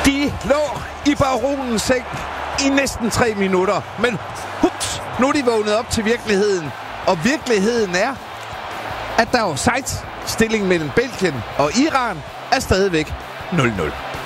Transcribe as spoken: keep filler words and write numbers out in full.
De lå i baronens seng i næsten tre minutter, men hups, nu er de vågnet op til virkeligheden. Og virkeligheden er, at der er offside. Stillingen mellem Belgien og Iran er stadigvæk nul nul.